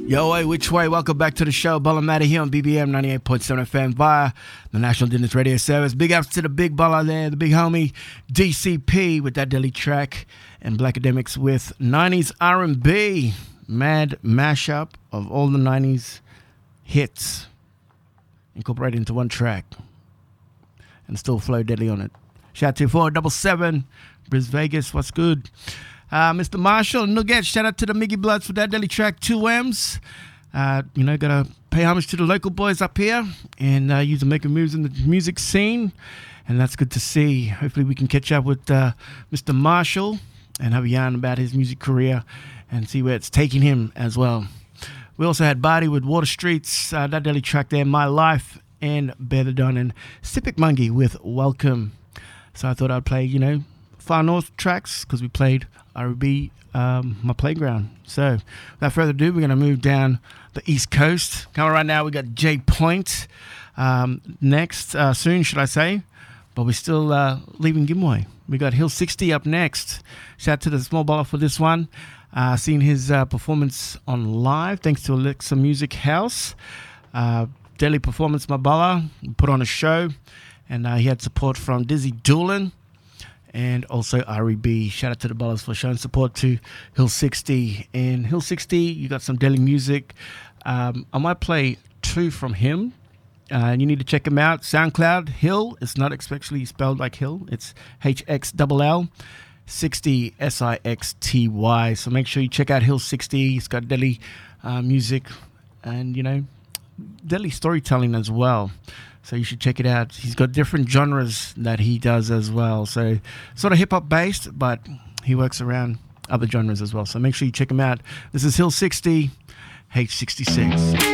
Yo, hey, which way? Welcome back to the show. Bala Matter here on BBM 98.7 FM via the National Dinners Radio Service. Big ups to the big baller there, the big homie DCP with that Delhi track, and Black Academics with 90s R&B. Mad mashup of all the 90s hits incorporated into one track, and still flow deadly on it. Shout out to 477 Bris Vegas, what's good? Mr. Marshall Nugget, shout out to the Miggy Bloods for that Delhi track, 2M's. Gotta pay homage to the local boys up here and use to making moves in the music scene, and that's good to see. Hopefully we can catch up with Mr. Marshall and have a yarn about his music career and see where it's taking him as well. We also had Barty with Water Streets, that Delhi track there, My Life, and Bear the Don, and Sipic Monkey with Welcome. So I thought I'd play, Far North tracks because we played R&B, My Playground. So without further ado, we're going to move down the East Coast. Coming right now, we got Jay Point next, soon, should I say. But we're still leaving Gimway. We got Hill 60 up next. Shout out to the small baller for this one. Seen his performance on live, thanks to Alexa Music House. Daily performance, my baller, put on a show. And he had support from Dizzy Doolin and also R.E.B. Shout out to the ballers for showing support to Hill 60. And Hill 60, you got some Delhi music. I might play two from him. And you need to check him out. SoundCloud, Hill. It's not especially spelled like Hill. It's HXLL. 60 SIXTY. So make sure you check out Hill 60. He's got Delhi music and, Delhi storytelling as well. So you should check it out. He's got different genres that he does as well. So sort of hip-hop based, but he works around other genres as well. So make sure you check him out. This is Hill 60, H66.